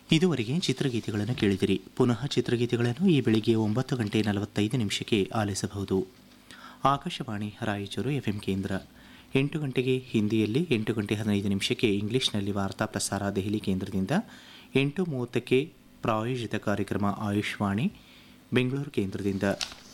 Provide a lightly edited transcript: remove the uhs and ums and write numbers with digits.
ಇದುವರೆಗೆ ಚಿತ್ರಗೀತೆಗಳನ್ನು ಕೇಳಿದಿರಿ. ಪುನಃ ಚಿತ್ರಗೀತೆಗಳನ್ನು ಈ ಬೆಳಿಗ್ಗೆ 9:45 ಆಲಿಸಬಹುದು. ಆಕಾಶವಾಣಿ ರಾಯಚೂರು ಎಫ್ಎಂ ಕೇಂದ್ರ. 8 ಗಂಟೆಗೆ ಹಿಂದಿಯಲ್ಲಿ, 8:15 ಇಂಗ್ಲಿಷ್ನಲ್ಲಿ ವಾರ್ತಾ ಪ್ರಸಾರ ದೆಹಲಿ ಕೇಂದ್ರದಿಂದ. 8:30 ಪ್ರಾಯೋಜಿತ ಕಾರ್ಯಕ್ರಮ ಆಯುಷ್ವಾಣಿ ಬೆಂಗಳೂರು ಕೇಂದ್ರದಿಂದ.